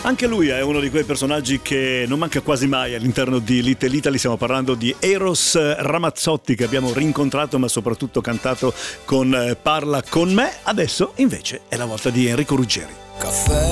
Anche lui è uno di quei personaggi che non manca quasi mai all'interno di Little Italy. Stiamo parlando di Eros Ramazzotti, che abbiamo rincontrato ma soprattutto cantato con Parla con me. Adesso invece è la volta di Enrico Ruggeri. Caffè